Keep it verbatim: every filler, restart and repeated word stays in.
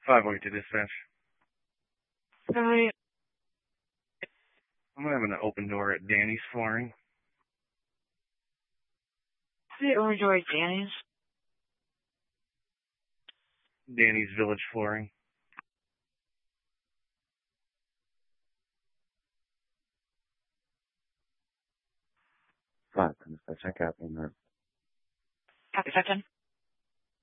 five oh eight to dispatch. Hi. I'm having an open door at Danny's Flooring. The open door at Danny's? Danny's Village Flooring. Five, check out in there. Copy, Captain.